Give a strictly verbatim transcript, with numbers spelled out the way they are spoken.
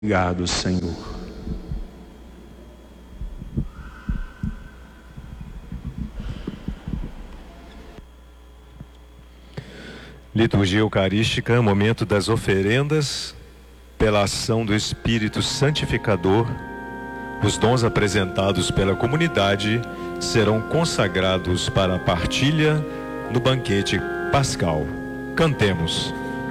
Obrigado, Senhor. Liturgia Eucarística, momento das oferendas. Pela ação do Espírito Santificador, os dons apresentados pela comunidade serão consagrados para a partilha no banquete pascal. Cantemos.